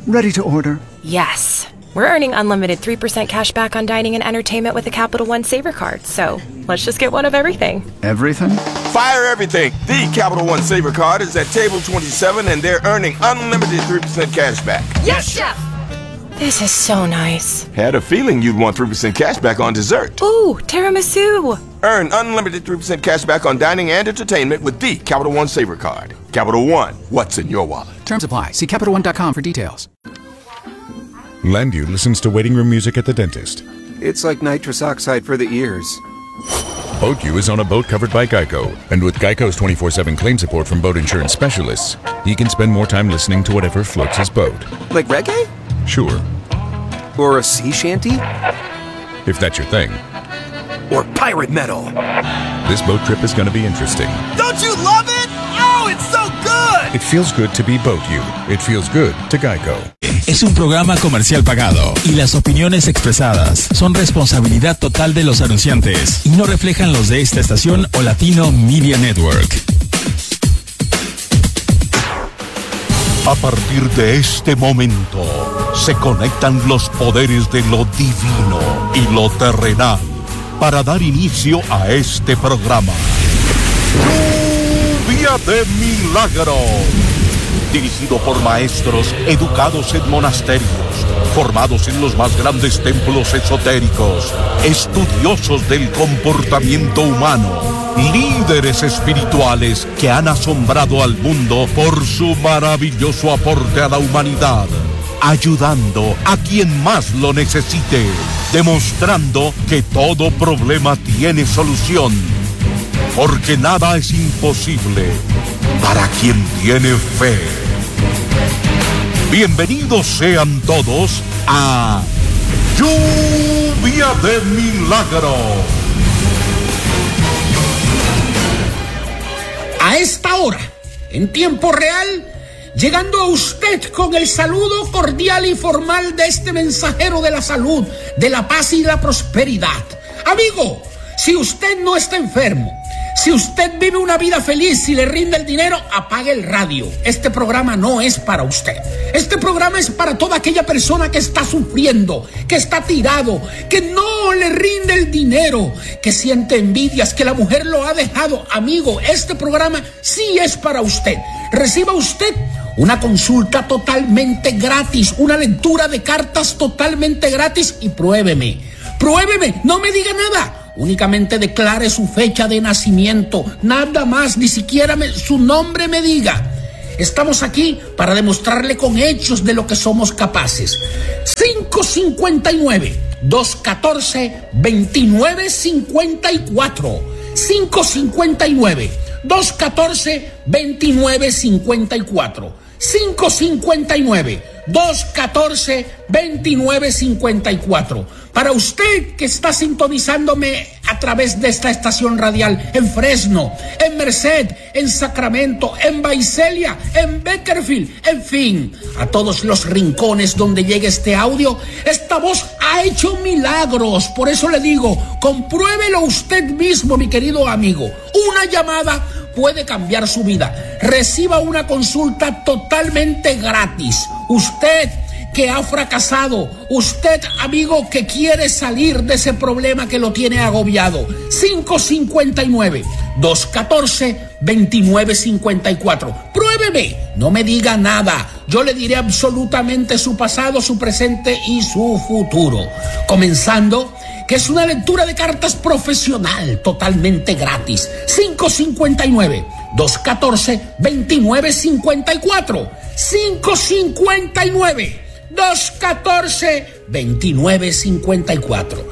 Ready to order. Yes. We're earning unlimited 3% cash back on dining and entertainment with the Capital One Saver card, so let's just get one of everything. Everything? Fire everything! The Capital One Saver card is at table 27 and they're earning unlimited 3% cash back. Yes, Chef! This is so nice. Had a feeling you'd want 3% cash back on dessert. Ooh, tiramisu! Earn unlimited 3% cash back on dining and entertainment with the Capital One Saver card. Capital One, what's in your wallet? Terms apply. See CapitalOne.com for details. Landu listens to waiting room music at the dentist. It's like nitrous oxide for the ears. BoatU is on a boat covered by Geico, and with Geico's 24/7 claim support from boat insurance specialists, he can spend more time listening to whatever floats his boat. Like reggae? Sure. Or a sea shanty? If that's your thing. Or pirate metal? This boat trip is going to be interesting. Don't you love it? Oh, it's so good! It feels good to be BoatU. It feels good to Geico. Es un programa comercial pagado y las opiniones expresadas son responsabilidad total de los anunciantes y no reflejan los de esta estación o Latino Media Network. A partir de este momento se conectan los poderes de lo divino y lo terrenal para dar inicio a este programa. Lluvia de Milagros. Dirigido por maestros educados en monasterios, formados en los más grandes templos esotéricos, estudiosos del comportamiento humano, líderes espirituales que han asombrado al mundo por su maravilloso aporte a la humanidad, ayudando a quien más lo necesite, demostrando que todo problema tiene solución, porque nada es imposible para quien tiene fe. Bienvenidos sean todos a Lluvia de Milagros. A esta hora, en tiempo real, llegando a usted con el saludo cordial y formal de este mensajero de la salud, de la paz y la prosperidad. Amigo, si usted no está enfermo, si usted vive una vida feliz y le rinde el dinero, apague el radio. Este programa no es para usted. Este programa es para toda aquella persona que está sufriendo, que está tirado, que no le rinde el dinero, que siente envidias, que la mujer lo ha dejado. Amigo, este programa sí es para usted. Reciba usted una consulta totalmente gratis, una lectura de cartas totalmente gratis y pruébeme, no me diga nada. Únicamente declare su fecha de nacimiento, nada más, ni siquiera su nombre me diga. Estamos aquí para demostrarle con hechos de lo que somos capaces. 559-214-2954. 559-214-2954. 559-214-2954. Para usted que está sintonizándome a través de esta estación radial en Fresno, en Merced, en Sacramento, en Visalia, en Bakersfield, en fin, a todos los rincones donde llegue este audio, esta voz ha hecho milagros. Por eso le digo, compruébelo usted mismo, mi querido amigo. Una llamada puede cambiar su vida. Reciba una consulta totalmente gratis. Usted que ha fracasado, usted, amigo, que quiere salir de ese problema que lo tiene agobiado. 559-214-2954. Pruébeme, no me diga nada. Yo le diré absolutamente su pasado, su presente y su futuro. Comenzando, que es una lectura de cartas profesional totalmente gratis. 559-214-2954. 559-214-2954.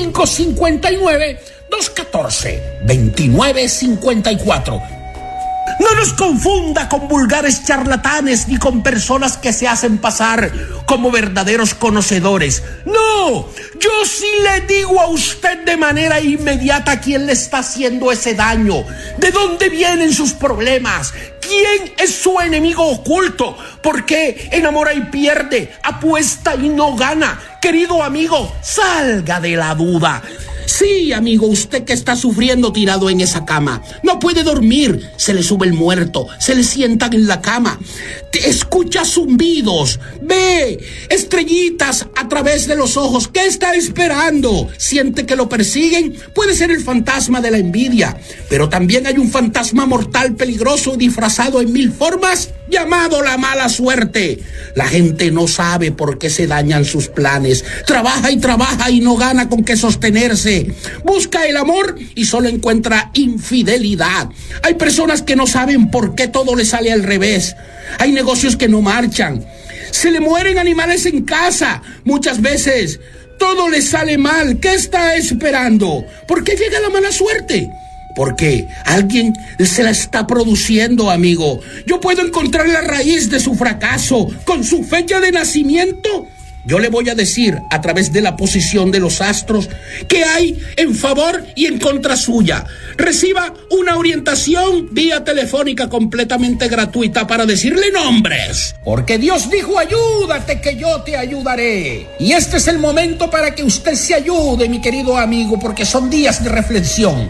559-214-2954. No nos confunda con vulgares charlatanes ni con personas que se hacen pasar como verdaderos conocedores. No, yo sí le digo a usted de manera inmediata a quién le está haciendo ese daño, de dónde vienen sus problemas, quién es su enemigo oculto, por qué enamora y pierde, apuesta y no gana. Querido amigo, salga de la duda. Sí, amigo, usted que está sufriendo tirado en esa cama, no puede dormir, se le sube el muerto, se le sientan en la cama, escucha zumbidos, ve estrellitas a través de los ojos. ¿Qué está esperando? ¿Siente que lo persiguen? Puede ser el fantasma de la envidia, pero también hay un fantasma mortal peligroso disfrazado en 1000 formas llamado la mala suerte. La gente no sabe por qué se dañan sus planes. Trabaja y no gana con qué sostenerse. Busca el amor y solo encuentra infidelidad. Hay personas que no saben por qué todo le sale al revés. Hay negocios que no marchan. Se le mueren animales en casa. Muchas veces todo le sale mal. ¿Qué está esperando? ¿Por qué llega la mala suerte? Porque alguien se la está produciendo, amigo. Yo puedo encontrar la raíz de su fracaso con su fecha de nacimiento. Yo le voy a decir a través de la posición de los astros que hay en favor y en contra suya. Reciba una orientación vía telefónica completamente gratuita para decirle nombres. Porque Dios dijo, ayúdate que yo te ayudaré. Y este es el momento para que usted se ayude, mi querido amigo, porque son días de reflexión.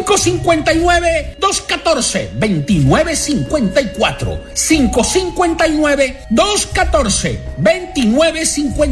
559-214-2954. 559-214-2954.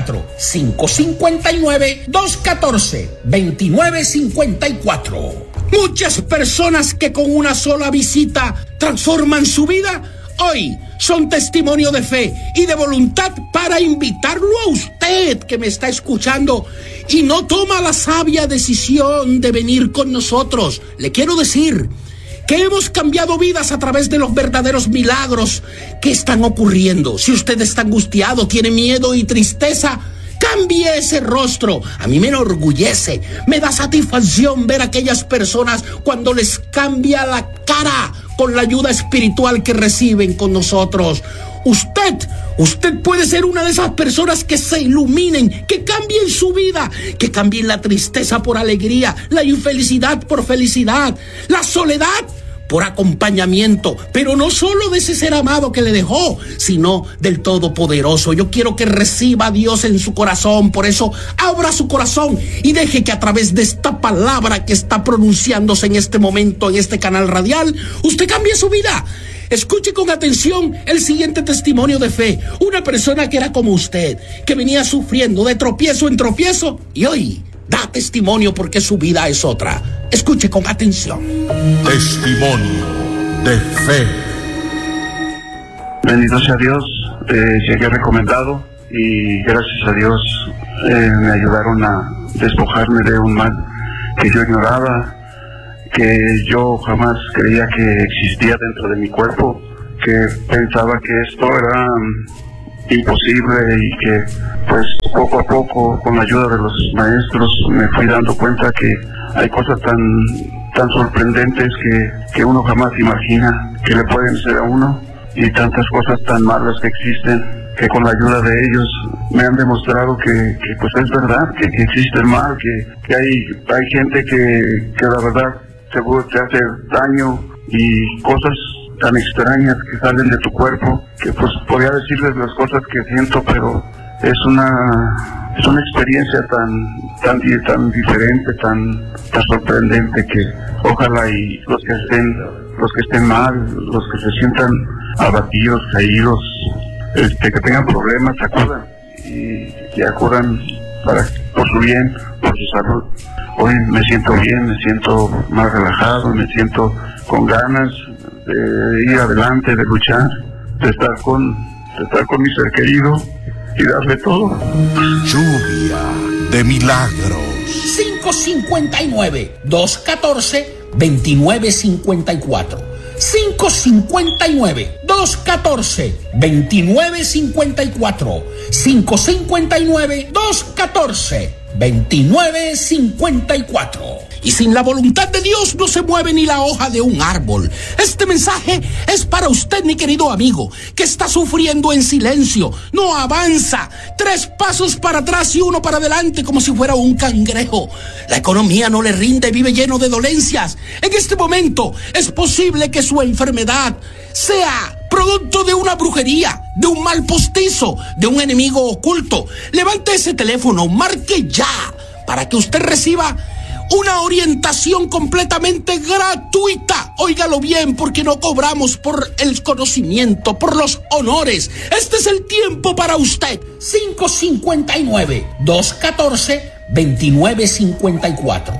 559-214-2954. Muchas personas que con una sola visita transforman su vida, hoy son testimonio de fe y de voluntad para invitarlo a usted que me está escuchando y no toma la sabia decisión de venir con nosotros. Le quiero decir que hemos cambiado vidas a través de los verdaderos milagros que están ocurriendo. Si usted está angustiado, tiene miedo y tristeza, cambie ese rostro. A mí me enorgullece, me da satisfacción ver a aquellas personas cuando les cambia la cara con la ayuda espiritual que reciben con nosotros. Usted puede ser una de esas personas que se iluminen, que cambien su vida, que cambien la tristeza por alegría, la infelicidad por felicidad, la soledad por acompañamiento, pero no solo de ese ser amado que le dejó, sino del Todopoderoso. Yo quiero que reciba a Dios en su corazón, por eso abra su corazón y deje que a través de esta palabra que está pronunciándose en este momento en este canal radial, usted cambie su vida. Escuche con atención el siguiente testimonio de fe. Una persona que era como usted, que venía sufriendo de tropiezo en tropiezo y hoy da testimonio porque su vida es otra. Escuche con atención. Testimonio de fe. Bendito sea Dios, llegué recomendado y gracias a Dios me ayudaron a despojarme de un mal que yo ignoraba, que yo jamás creía que existía dentro de mi cuerpo, que pensaba que esto era imposible y que pues poco a poco con la ayuda de los maestros me fui dando cuenta que hay cosas tan sorprendentes que uno jamás imagina que le pueden ser a uno, y tantas cosas tan malas que existen que con la ayuda de ellos me han demostrado que pues es verdad, que existe el mal, que hay gente que la verdad seguro te hace daño y cosas tan extrañas que salen de tu cuerpo, que pues podría decirles las cosas que siento, pero es una experiencia tan diferente, tan sorprendente, que ojalá y los que estén mal, los que se sientan abatidos, caídos, que tengan problemas, acudan y acudan por su bien, por su salud. Hoy me siento bien, me siento más relajado, me siento con ganas de ir adelante, de luchar, de estar con mi ser querido y darle todo. Lluvia de milagros. 559-214-2954. 559-214-2954. 559-214-2954. Y sin la voluntad de Dios no se mueve ni la hoja de un árbol. Este mensaje es para usted, mi querido amigo, que está sufriendo en silencio, no avanza, 3 pasos para atrás y 1 para adelante como si fuera un cangrejo. La economía no le rinde, vive lleno de dolencias. En este momento es posible que su enfermedad sea producto de una brujería, de un mal postizo, de un enemigo oculto. Levante ese teléfono, marque ya, para que usted reciba una orientación completamente gratuita. Óigalo bien, porque no cobramos por el conocimiento, por los honores. Este es el tiempo para usted. 559-214-2954.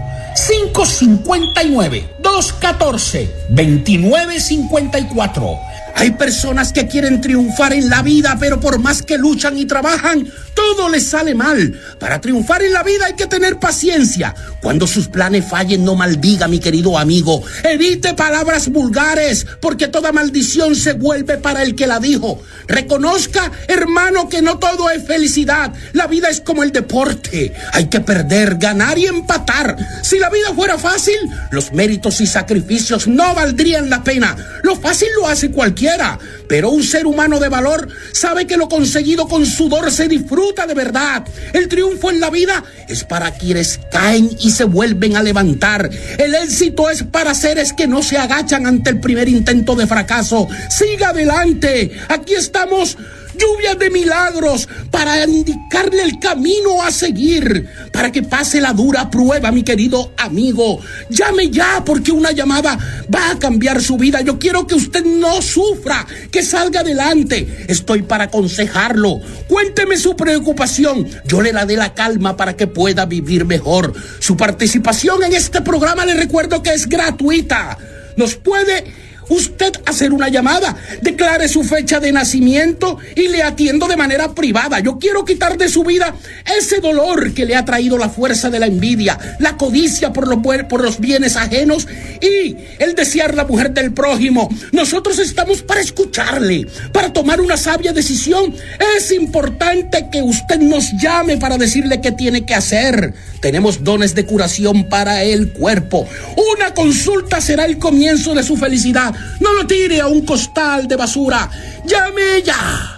559-214-2954. Hay personas que quieren triunfar en la vida, pero por más que luchan y trabajan, todo les sale mal. Para triunfar en la vida hay que tener paciencia. Cuando sus planes fallen, no maldiga, mi querido amigo. Evite palabras vulgares, porque toda maldición se vuelve para el que la dijo. Reconozca, hermano, que no todo es felicidad. La vida es como el deporte. Hay que perder, ganar y empatar. Si la vida fuera fácil, los méritos y sacrificios no valdrían la pena. Lo fácil lo hace cualquiera. Pero un ser humano de valor sabe que lo conseguido con sudor se disfruta de verdad. El triunfo en la vida es para quienes caen y se vuelven a levantar. El éxito es para seres que no se agachan ante el primer intento de fracaso. Siga adelante. Aquí estamos. Lluvias de milagros para indicarle el camino a seguir, para que pase la dura prueba, mi querido amigo. Llame ya, porque una llamada va a cambiar su vida. Yo quiero que usted no sufra, que salga adelante. Estoy para aconsejarlo. Cuénteme su preocupación. Yo le daré la calma para que pueda vivir mejor. Su participación en este programa, le recuerdo que es gratuita. Nos puede usted hacer una llamada, declare su fecha de nacimiento y le atiendo de manera privada. Yo quiero quitar de su vida ese dolor que le ha traído la fuerza de la envidia, la codicia por los bienes ajenos y el desear la mujer del prójimo. Nosotros estamos para escucharle, para tomar una sabia decisión. Es importante que usted nos llame para decirle qué tiene que hacer. Tenemos dones de curación para el cuerpo. Una consulta será el comienzo de su felicidad. No lo tire a un costal de basura. Llame ya.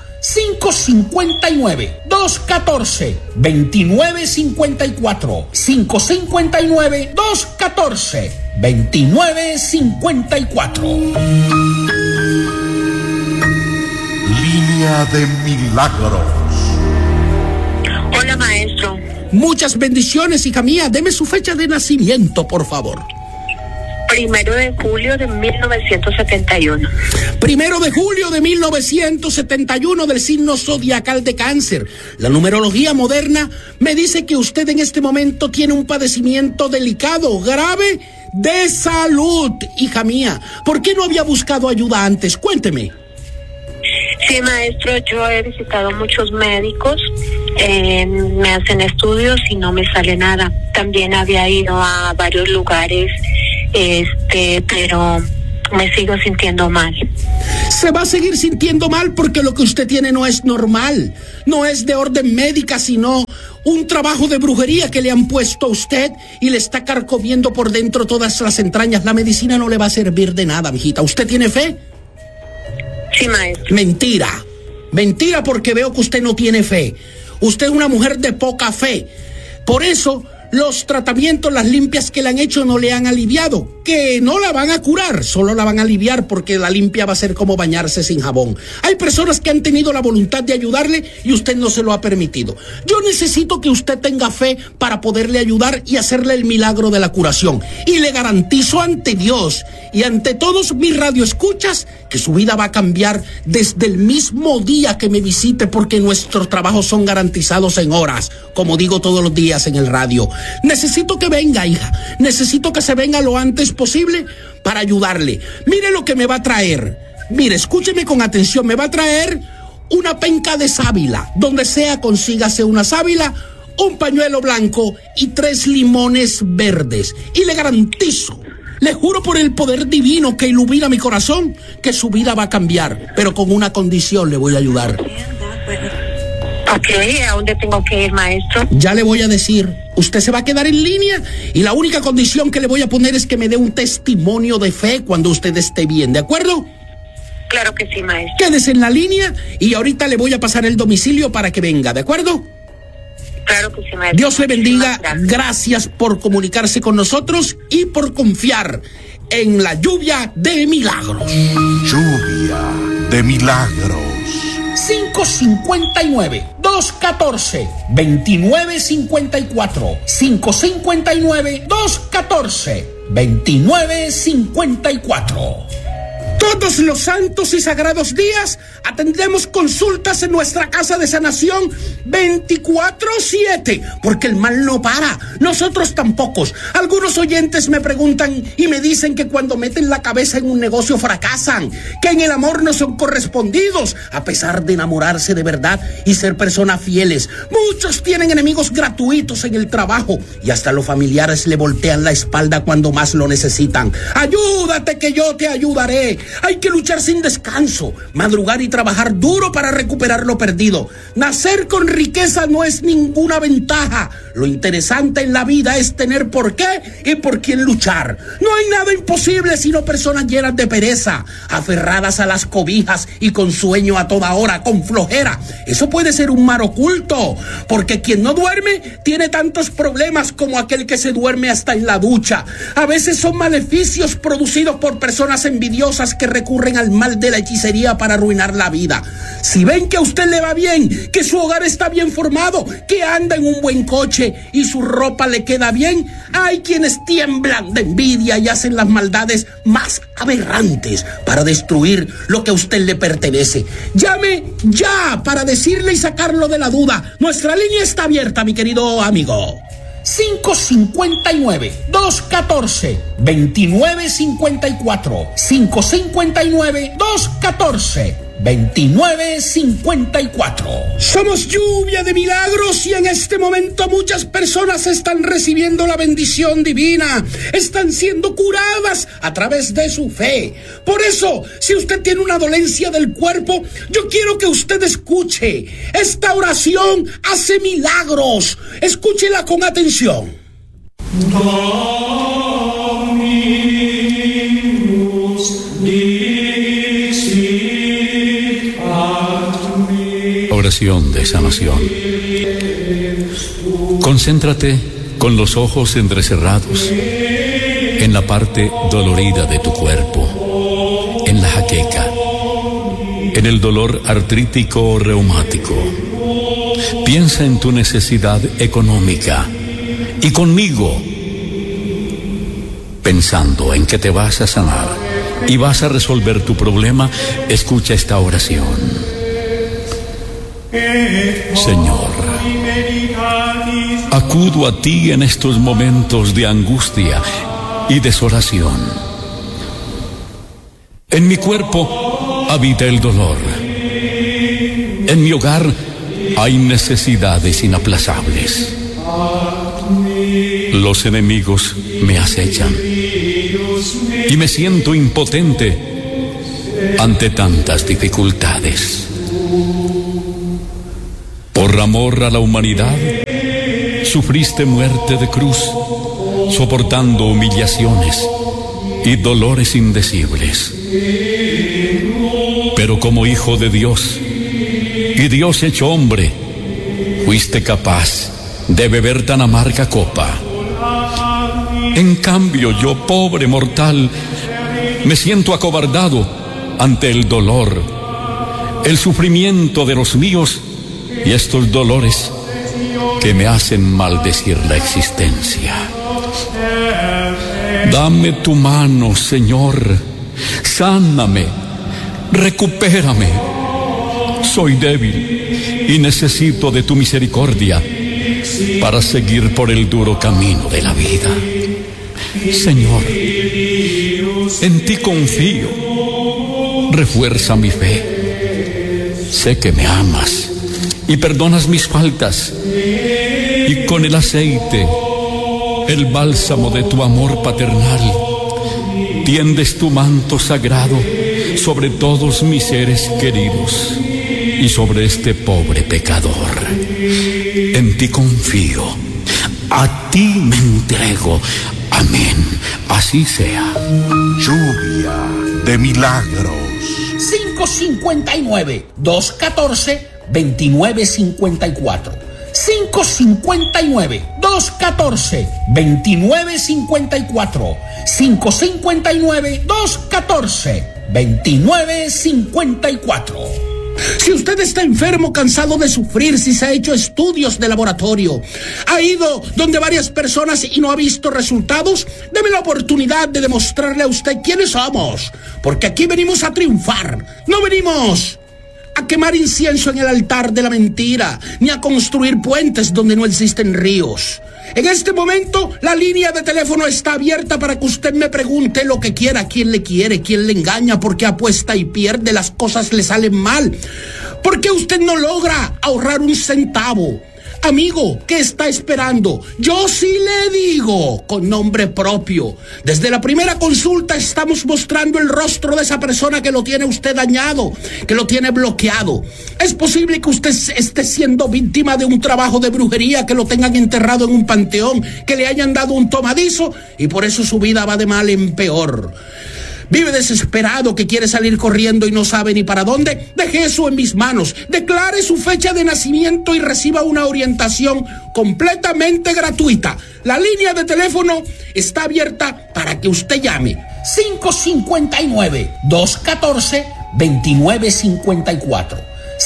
559-214-2954. 559-214-2954. Línea de milagros. Hola, maestro. Muchas bendiciones, hija mía. Deme su fecha de nacimiento, por favor. 1 de julio de 1971. 1 de julio de 1971, del signo zodiacal de Cáncer. La numerología moderna me dice que usted en este momento tiene un padecimiento delicado, grave, de salud, hija mía. ¿Por qué no había buscado ayuda antes? Cuénteme. Sí, maestro, yo he visitado muchos médicos, me hacen estudios y no me sale nada. También había ido a varios lugares, pero me sigo sintiendo mal. Se va a seguir sintiendo mal porque lo que usted tiene no es normal, no es de orden médica, sino un trabajo de brujería que le han puesto a usted y le está carcomiendo por dentro todas las entrañas. La medicina no le va a servir de nada, mijita. ¿Usted tiene fe? Sí, maestro. Mentira, porque veo que usted no tiene fe. Usted es una mujer de poca fe. Por eso los tratamientos, las limpias que le han hecho no le han aliviado, que no la van a curar, solo la van a aliviar, porque la limpia va a ser como bañarse sin jabón. Hay personas que han tenido la voluntad de ayudarle y usted no se lo ha permitido. Yo necesito que usted tenga fe para poderle ayudar y hacerle el milagro de la curación. Y le garantizo ante Dios y ante todos mis radioescuchas que su vida va a cambiar desde el mismo día que me visite, porque nuestros trabajos son garantizados en horas, como digo todos los días en el radio. Necesito que venga, hija. Necesito que se venga lo antes posible para ayudarle. Mire lo que me va a traer. Mire, escúcheme con atención. Me va a traer una penca de sábila. Donde sea, consígase una sábila, un pañuelo blanco y 3 limones verdes. Y le garantizo, le juro por el poder divino que ilumina mi corazón, que su vida va a cambiar. Pero con una condición le voy a ayudar. Ok, ¿a dónde tengo que ir, maestro? Ya le voy a decir. Usted se va a quedar en línea y la única condición que le voy a poner es que me dé un testimonio de fe cuando usted esté bien, ¿de acuerdo? Claro que sí, maestro. Quédese en la línea y ahorita le voy a pasar el domicilio para que venga, ¿de acuerdo? Claro que sí, maestro. Dios le bendiga. Gracias por comunicarse con nosotros y por confiar en la lluvia de milagros. Lluvia de milagros. 559-214-2954. 559-214-2954. Todos los santos y sagrados días atendemos consultas en nuestra casa de sanación 24/7, porque el mal no para, nosotros tampoco. Algunos oyentes me preguntan y me dicen que cuando meten la cabeza en un negocio fracasan, que en el amor no son correspondidos, a pesar de enamorarse de verdad y ser personas fieles. Muchos tienen enemigos gratuitos en el trabajo y hasta los familiares le voltean la espalda cuando más lo necesitan. Ayúdate que yo te ayudaré. Hay que luchar sin descanso, madrugar y trabajar duro para recuperar lo perdido. Nacer con riqueza no es ninguna ventaja. Lo interesante en la vida es tener por qué y por quién luchar. No hay nada imposible sino personas llenas de pereza, aferradas a las cobijas y con sueño a toda hora, con flojera. Eso puede ser un mar oculto, porque quien no duerme tiene tantos problemas como aquel que se duerme hasta en la ducha. A veces son maleficios producidos por personas envidiosas que recurren al mal de la hechicería para arruinar la vida. Si ven que a usted le va bien, que su hogar está bien formado, que anda en un buen coche y su ropa le queda bien, hay quienes tiemblan de envidia y hacen las maldades más aberrantes para destruir lo que a usted le pertenece. Llame ya para decirle y sacarlo de la duda. Nuestra línea está abierta, mi querido amigo. 559-214-2954. 559-214-2954. Somos lluvia de milagros y en este momento muchas personas están recibiendo la bendición divina. Están siendo curadas a través de su fe. Por eso, si usted tiene una dolencia del cuerpo, yo quiero que usted escuche. Esta oración hace milagros. Escúchela con atención. Oración de sanación. Concéntrate con los ojos entrecerrados en la parte dolorida de tu cuerpo, en la jaqueca, en el dolor artrítico o reumático. Piensa en tu necesidad económica y conmigo, pensando en que te vas a sanar y vas a resolver tu problema, escucha esta oración. Señor, acudo a ti en estos momentos de angustia y desolación. En mi cuerpo habita el dolor. En mi hogar hay necesidades inaplazables. Los enemigos me acechan y me siento impotente ante tantas dificultades. Por amor a la humanidad, sufriste muerte de cruz, soportando humillaciones y dolores indecibles. Pero como hijo de Dios y Dios hecho hombre, fuiste capaz de beber tan amarga copa. En cambio, yo, pobre mortal, me siento acobardado ante el dolor, el sufrimiento de los míos y estos dolores que me hacen maldecir la existencia. Dame tu mano, Señor, sáname, recupérame. Soy débil y necesito de tu misericordia para seguir por el duro camino de la vida. Señor, en ti confío, refuerza mi fe. Sé que me amas y perdonas mis faltas, y con el aceite, el bálsamo de tu amor paternal, tiendes tu manto sagrado sobre todos mis seres queridos y sobre este pobre pecador. En ti confío, a ti me entrego. Amén, así sea. Lluvia de milagros. 559-214-2954. 559-214-2954. 559-214-2954. Si usted está enfermo, cansado de sufrir, si se ha hecho estudios de laboratorio, ha ido donde varias personas y no ha visto resultados, deme la oportunidad de demostrarle a usted quiénes somos. Porque aquí venimos a triunfar, no venimos a quemar incienso en el altar de la mentira, ni a construir puentes donde no existen ríos. En este momento, la línea de teléfono está abierta para que usted me pregunte lo que quiera, quién le quiere, quién le engaña, por qué apuesta y pierde, las cosas le salen mal. ¿Por qué usted no logra ahorrar un centavo? Amigo, ¿qué está esperando? Yo sí le digo, con nombre propio. Desde la primera consulta estamos mostrando el rostro de esa persona que lo tiene usted dañado, que lo tiene bloqueado. Es posible que usted esté siendo víctima de un trabajo de brujería, que lo tengan enterrado en un panteón, que le hayan dado un tomadizo y por eso su vida va de mal en peor. Vive desesperado, que quiere salir corriendo y no sabe ni para dónde. Deje eso en mis manos. Declare su fecha de nacimiento y reciba una orientación completamente gratuita. La línea de teléfono está abierta para que usted llame. 559-214-2954.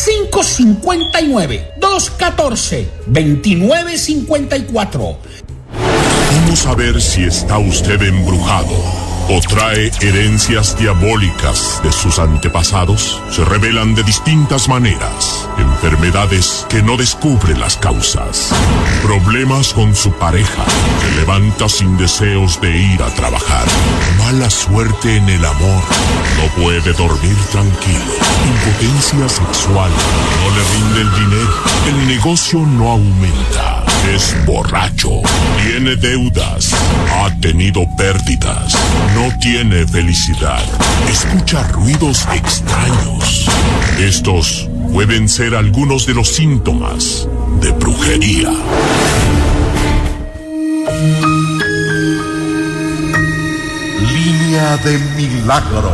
559-214-2954. ¿Cómo saber si está usted embrujado o trae herencias diabólicas de sus antepasados? Se revelan de distintas maneras. Enfermedades que no descubre las causas. Problemas con su pareja. Se levanta sin deseos de ir a trabajar. Mala suerte en el amor. No puede dormir tranquilo. Impotencia sexual. No le rinde el dinero. El negocio no aumenta. Es borracho. Tiene deudas. Ha tenido pérdidas. No tiene felicidad. Escucha ruidos extraños. Estos pueden ser algunos de los síntomas de brujería. Línea de milagros.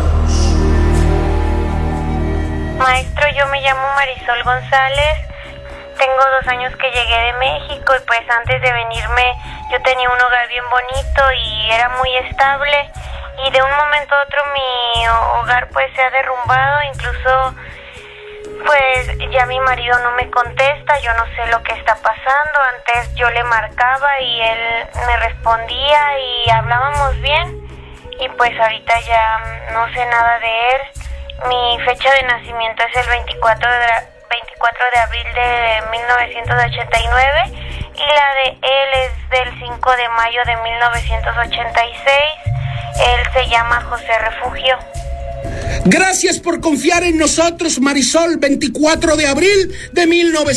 Maestro, yo me llamo Marisol González. Tengo 2 años que llegué de México y pues antes de venirme yo tenía un hogar bien bonito y era muy estable, y de un momento a otro mi hogar pues se ha derrumbado. Incluso pues ya mi marido no me contesta, yo no sé lo que está pasando. Antes yo le marcaba y él me respondía y hablábamos bien, y pues ahorita ya no sé nada de él. Mi fecha de nacimiento es el 24 de abril de 1989 y la de él es del 5 de mayo de 1986. Él se llama José Refugio. Gracias por confiar en nosotros, Marisol. 24 de abril de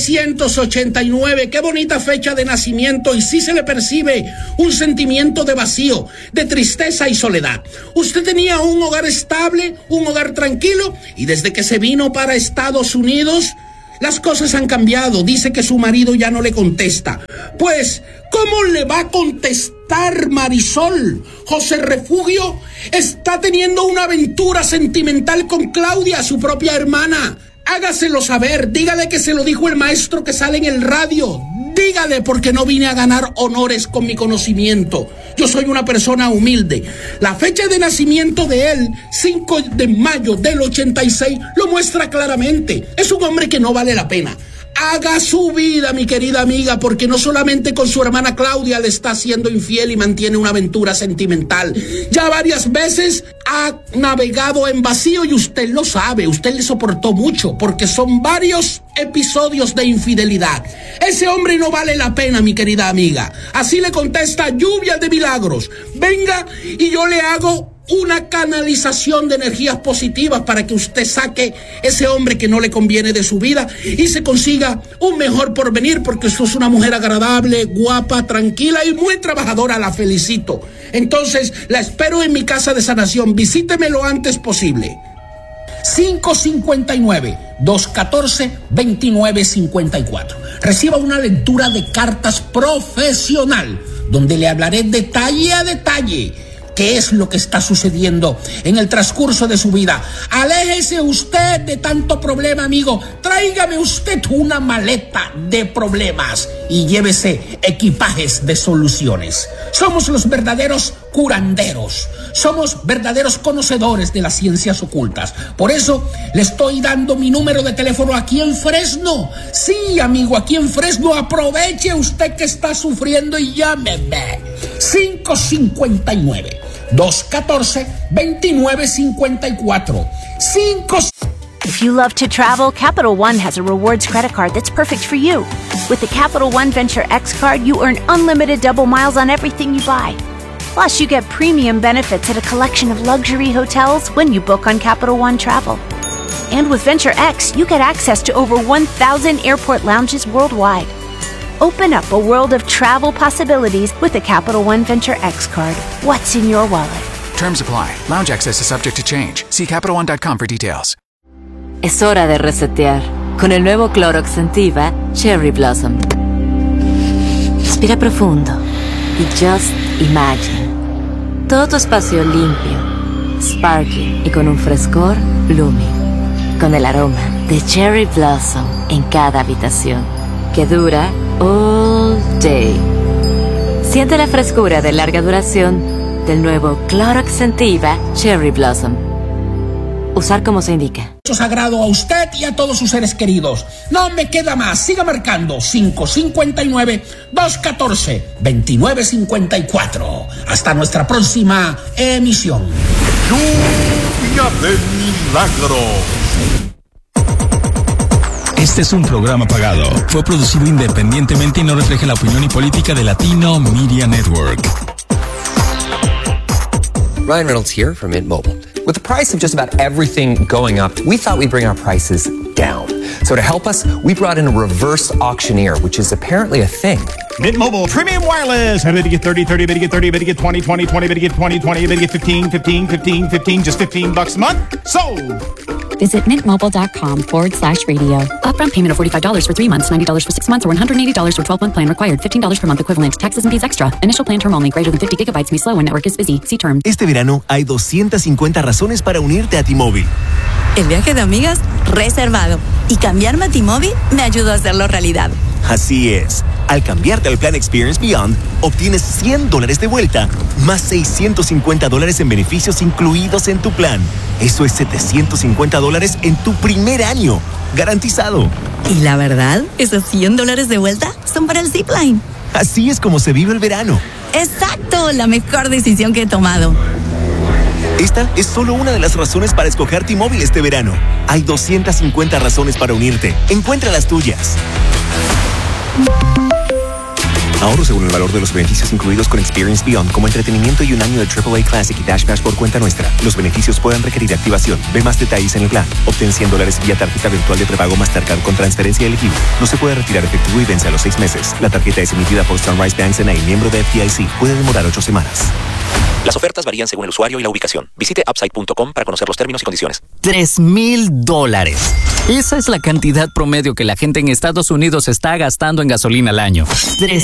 1989. Qué bonita fecha de nacimiento, y sí se le percibe un sentimiento de vacío, de tristeza y soledad. Usted tenía un hogar estable, un hogar tranquilo, y desde que se vino para Estados Unidos, las cosas han cambiado. Dice que su marido ya no le contesta. Pues, ¿cómo le va a contestar, Marisol? José Refugio está teniendo una aventura sentimental con Claudia, su propia hermana. Hágaselo saber, dígale que se lo dijo el maestro que sale en el radio. Dígale, porque no vine a ganar honores con mi conocimiento. Yo soy una persona humilde. La fecha de nacimiento de él, 5 de mayo del 86, lo muestra claramente. Es un hombre que no vale la pena. Haga su vida, mi querida amiga, porque no solamente con su hermana Claudia le está siendo infiel y mantiene una aventura sentimental. Ya varias veces ha navegado en vacío y usted lo sabe. Usted le soportó mucho porque son varios episodios de infidelidad. Ese hombre no vale la pena, mi querida amiga. Así le contesta Lluvia de Milagros. Venga y yo le hago una canalización de energías positivas para que usted saque ese hombre que no le conviene de su vida y se consiga un mejor porvenir, porque usted es una mujer agradable, guapa, tranquila y muy trabajadora. La felicito. Entonces, la espero en mi casa de sanación. Visíteme lo antes posible. 559-214-2954. Reciba una lectura de cartas profesional donde le hablaré detalle a detalle qué es lo que está sucediendo en el transcurso de su vida. Aléjese usted de tanto problema, amigo. Tráigame usted una maleta de problemas y llévese equipajes de soluciones. Somos los verdaderos curanderos. Somos verdaderos conocedores de las ciencias ocultas. Por eso le estoy dando mi número de teléfono aquí en Fresno. Sí, amigo, aquí en Fresno. Aproveche usted que está sufriendo y llámeme. 559-214-2954. If you love to travel, Capital One has a rewards credit card that's perfect for you. With the Capital One Venture X card, you earn unlimited double miles on everything you buy. Plus, you get premium benefits at a collection of luxury hotels when you book on Capital One Travel. And with Venture X, you get access to over 1,000 airport lounges worldwide. Open up a world of travel possibilities with the Capital One Venture X card. What's in your wallet? Terms apply. Lounge access is subject to change. See CapitalOne.com for details. Es hora de resetear con el nuevo Clorox Scentiva Cherry Blossom. Respira profundo y just imagine. Todo tu espacio limpio, sparkly y con un frescor blooming. Con el aroma de Cherry Blossom en cada habitación que dura all day. Siente la frescura de larga duración del nuevo Clorox Scentiva Cherry Blossom. Usar como se indica. Sagrado a usted y a todos sus seres queridos. No me queda más. Siga marcando 559-214-2954. Hasta nuestra próxima emisión. Lluvia de milagros. Este es un programa pagado. Fue producido independientemente y no refleja la opinión y política de Latino Media Network. Ryan Reynolds here from Mint Mobile. With the price of just about everything going up, we thought we'd bring our prices down. So to help us, we brought in a reverse auctioneer, which is apparently a thing. Mint Mobile Premium Wireless. How did you get 30, 30, better get 30, better get 20, 20, 20, better get 20, 20, better get 15, 15, 15, 15, just $15 a month? Sold! Visit mintmobile.com/radio. Upfront payment of $45 for 3 months, $90 for 6 months, or $180 for 12-month plan required. $15 per month equivalent. Taxes and fees extra. Initial plan term only. Greater than 50 gigabytes may slow when network is busy. See terms. Este verano hay 250 razones para unirte a T-Mobile. El viaje de amigas reservado. Y cambiarme a T-Mobile me ayudó a hacerlo realidad. Así es. Al cambiarte al plan Experience Beyond, obtienes $100 de vuelta, más $650 en beneficios incluidos en tu plan. Eso es $750 en tu primer año. Garantizado. Y la verdad, esos $100 de vuelta son para el Zipline. Así es como se vive el verano. Exacto, la mejor decisión que he tomado. Esta es solo una de las razones para escoger T-Mobile este verano. Hay 250 razones para unirte. Encuentra las tuyas. Ahorro según el valor de los beneficios incluidos con Experience Beyond, como entretenimiento y un año de AAA Classic y Dash Pass por cuenta nuestra. Los beneficios pueden requerir activación. Ve más detalles en el plan. Obtén $100 vía tarjeta virtual de prepago Mastercard con transferencia elegible. No se puede retirar efectivo y vence a los 6 meses. La tarjeta es emitida por Sunrise Banks N.A., miembro de FDIC. Puede demorar 8 semanas. Las ofertas varían según el usuario y la ubicación. Visite upside.com para conocer los términos y condiciones. $3,000. Esa es la cantidad promedio que la gente en Estados Unidos está gastando en gasolina al año.